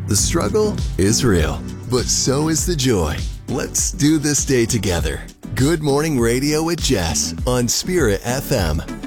The struggle is real, but so is the joy. Let's do this day together. Good Morning Radio with Jess on Spirit FM.